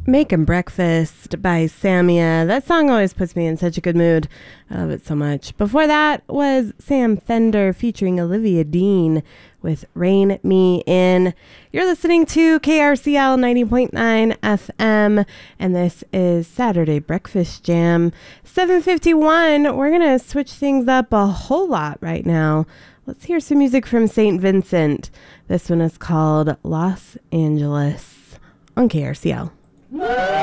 Making Breakfast by Samia. That song always puts me in such a good mood. I love it so much. Before that was Sam Fender featuring Olivia Dean with Rain Me In. You're listening to KRCL 90.9 FM, and this is Saturday Breakfast Jam. 7:51. We're going to switch things up a whole lot right now. Let's hear some music from St. Vincent. This one is called Los Angeles on KRCL.